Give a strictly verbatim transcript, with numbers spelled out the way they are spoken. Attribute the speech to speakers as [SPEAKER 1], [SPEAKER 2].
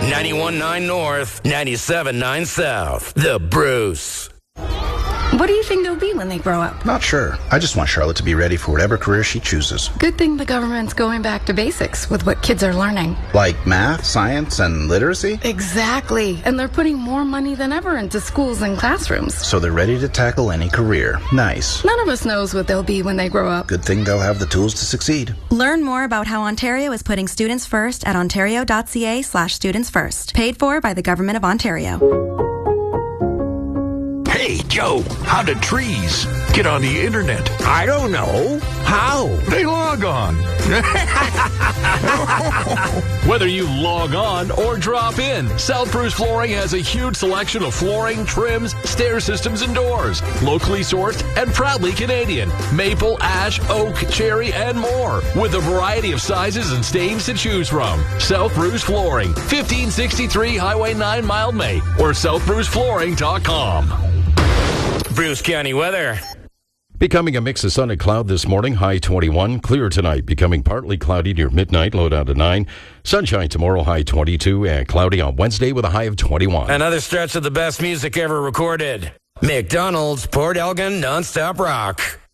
[SPEAKER 1] ninety-one point nine North, ninety-seven point nine South. The Bruce.
[SPEAKER 2] What do you think they'll be when they grow up?
[SPEAKER 3] Not sure. I just want Charlotte to be ready for whatever career she chooses.
[SPEAKER 2] Good thing the government's going back to basics with what kids are learning.
[SPEAKER 3] Like math, science, and literacy?
[SPEAKER 2] Exactly. And they're putting more money than ever into schools and classrooms.
[SPEAKER 3] So they're ready to tackle any career. Nice.
[SPEAKER 2] None of us knows what they'll be when they grow up.
[SPEAKER 3] Good thing they'll have the tools to succeed.
[SPEAKER 4] Learn more about how Ontario is putting students first at ontario.ca slash students first. Paid for by the Government of Ontario.
[SPEAKER 5] Hey, Joe, how do trees get on the internet?
[SPEAKER 6] I don't know. How?
[SPEAKER 5] They log on.
[SPEAKER 7] Whether you log on or drop in, South Bruce Flooring has a huge selection of flooring, trims, stair systems, and doors. Locally sourced and proudly Canadian. Maple, ash, oak, cherry, and more. With a variety of sizes and stains to choose from. South Bruce Flooring, fifteen sixty-three Highway nine, Mildmay, or south bruce flooring dot com.
[SPEAKER 1] Bruce County weather.
[SPEAKER 8] Becoming a mix of sun and cloud this morning, high twenty-one. Clear tonight, becoming partly cloudy near midnight, low down to nine. Sunshine tomorrow, high twenty-two, and cloudy on Wednesday with a high of twenty-one.
[SPEAKER 1] Another stretch of the best music ever recorded. McDonald's, Port Elgin, nonstop rock.